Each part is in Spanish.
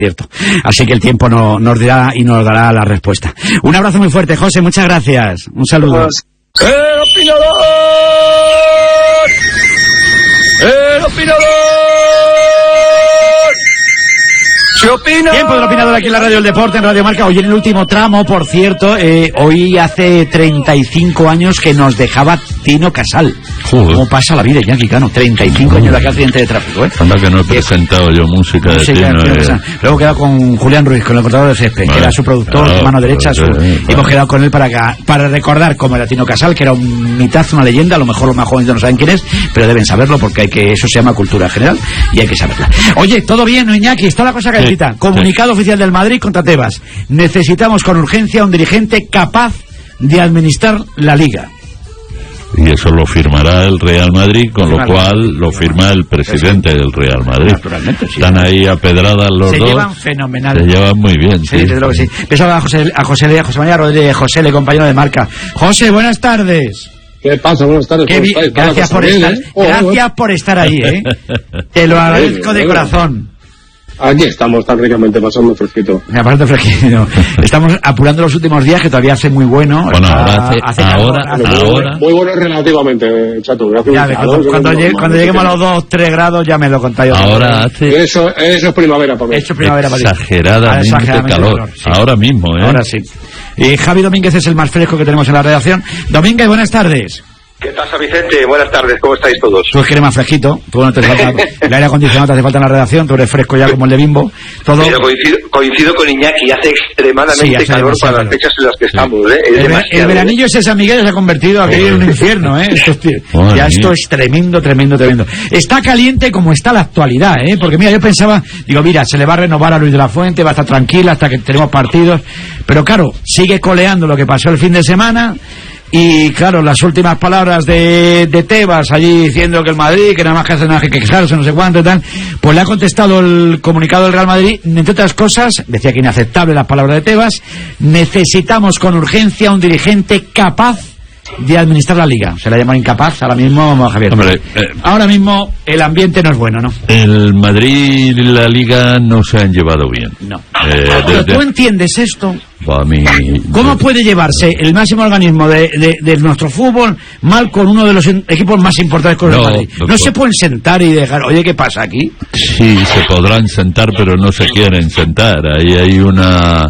cierto. Así que el tiempo nos dirá y nos dará la respuesta. Un abrazo muy fuerte, José, muchas gracias. Un saludo. ¡El opinador! ¡El opinador! ¿Qué opina? Tiempo del opinador aquí en la Radio del Deporte, en Radio Marca. Hoy en el último tramo, por cierto, hoy hace 35 años que nos dejaba Tino Casal. Joder. ¿Cómo pasa la vida, Iñaki Cano? 35 años de aquel accidente de tráfico, Anda que no he presentado yo música de Tino. Luego he quedado con Julián Ruiz, con el cortador de césped, que era su productor, mano derecha. Hemos quedado con él para recordar cómo era Tino Casal, que era un mitazo, una leyenda. A lo mejor los más jóvenes no saben quién es, pero deben saberlo porque eso se llama cultura general y hay que saberla. Oye, ¿todo bien, no, Iñaki? Está la cosa calentita. Comunicado oficial del Madrid contra Tebas. Necesitamos con urgencia un dirigente capaz de administrar la Liga. Y eso lo firmará el Real Madrid, con lo cual lo firma el presidente del Real Madrid. Naturalmente, sí. Están ahí a pedradas los dos. Se llevan fenomenal. Se llevan muy bien, sí. Desde luego que sí. Beso a José María Rodríguez, José, le compañero de Marca. José, buenas tardes. ¿Qué pasa? Buenas tardes. Gracias por estar ahí, Te lo agradezco de corazón. Aquí estamos tan ricamente pasando fresquito. Pasando fresquito. Estamos apurando los últimos días, que todavía hace muy bueno. Bueno, ahora. Muy bueno relativamente, chato. Cuando lleguemos a los 2-3 grados ya me lo contáis. Ahora hace... Eso es primavera para mí. Eso es primavera para mí. Exageradamente calor. Sí. Ahora mismo, Ahora sí. Y Javi Domínguez es el más fresco que tenemos en la redacción. Domínguez, buenas tardes. ¿Qué pasa, Vicente? Buenas tardes, ¿cómo estáis todos? Tú es que eres más fresquito, tú no te falta, el aire acondicionado te hace falta en la redacción, tú eres fresco ya como el de Bimbo. Todo... Pero coincido con Iñaki, hace extremadamente calor para las fechas en las que estamos, El veranillo ese San Miguel se ha convertido aquí en un infierno, Esto es tremendo. Está caliente como está la actualidad, porque mira, yo pensaba, mira, se le va a renovar a Luis de la Fuente, va a estar tranquila hasta que tenemos partidos, pero claro, sigue coleando lo que pasó el fin de semana. Y claro, las últimas palabras de Tebas allí diciendo que el Madrid, que nada más que hace nada que quejarse, no sé cuánto y tal, pues le ha contestado el comunicado del Real Madrid, entre otras cosas, decía que inaceptable las palabras de Tebas, necesitamos con urgencia un dirigente capaz de administrar la Liga. Se la llama incapaz ahora mismo, Javier. Hombre, ahora mismo el ambiente no es bueno, ¿no? El Madrid y la Liga no se han llevado bien. No. Pero tú entiendes esto. A mí, ¿Cómo puede llevarse el máximo organismo de nuestro fútbol mal con uno de los equipos más importantes con el Madrid? No se pueden sentar y dejar, oye, ¿qué pasa aquí? Sí, se podrán sentar, pero no se quieren sentar. Ahí hay una...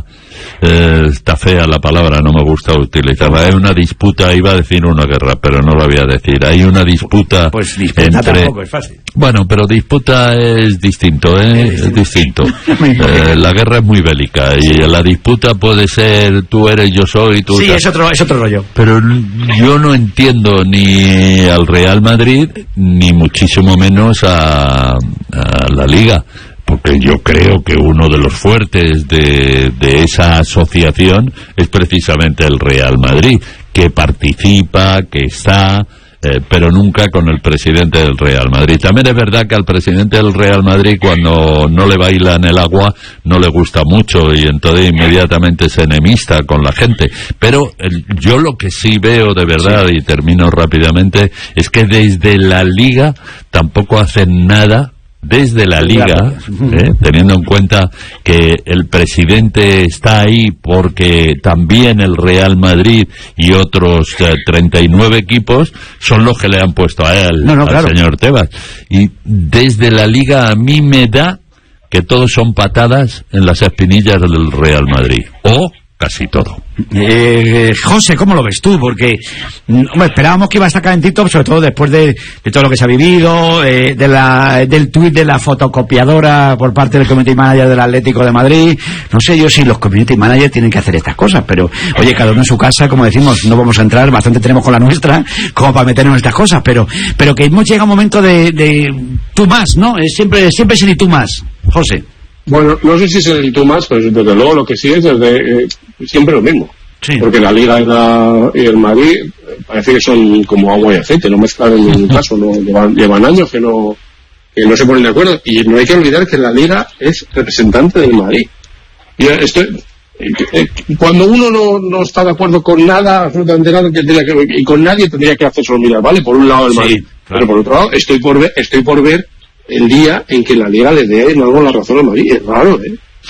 está fea la palabra, no me gusta utilizarla. Hay una disputa, iba a decir una guerra, pero no la voy a decir. Hay una disputa, pues disputa entre... tampoco es fácil. Bueno, pero disputa es distinto, es distinto. La guerra es muy bélica y la disputa puede ser tú eres, yo soy, tú... Sí, es otro rollo. Pero yo no entiendo ni al Real Madrid, ni muchísimo menos a la Liga. Porque yo creo que uno de los fuertes de esa asociación es precisamente el Real Madrid, que participa, que está, pero nunca con el presidente del Real Madrid. También es verdad que al presidente del Real Madrid, cuando no le bailan el agua, no le gusta mucho y entonces inmediatamente se enemista con la gente. Pero yo lo que sí veo de verdad, y termino rápidamente, es que desde la Liga tampoco hacen nada. Desde la Liga, teniendo en cuenta que el presidente está ahí porque también el Real Madrid y otros 39 equipos son los que le han puesto a él, al señor Tebas. Y desde la Liga a mí me da que todos son patadas en las espinillas del Real Madrid. O casi todo. José, ¿cómo lo ves tú? Porque esperábamos que iba a estar calentito, sobre todo después de todo lo que se ha vivido, del tuit de la fotocopiadora por parte del community manager del Atlético de Madrid. No sé yo si los community managers tienen que hacer estas cosas, pero oye, cada uno en su casa, como decimos, no vamos a entrar, bastante tenemos con la nuestra como para meternos en estas cosas, pero que hemos llegado a un momento de tú más, ¿no? Siempre es el tú más, José. Bueno, no sé si es el tú más, pero desde luego lo que sí es siempre lo mismo. Sí. Porque la Liga y el Madrid parece que son como agua y aceite, no mezclan en ningún caso, no llevan años que no se ponen de acuerdo. Y no hay que olvidar que la Liga es representante del Madrid. Y cuando uno no está de acuerdo con nada, absolutamente nada, y con nadie tendría que hacerse mirar, ¿vale? Por un lado el Madrid, claro. Pero por otro lado estoy por ver el día en que la Liga le dé en algo la razón al Madrid. Es raro,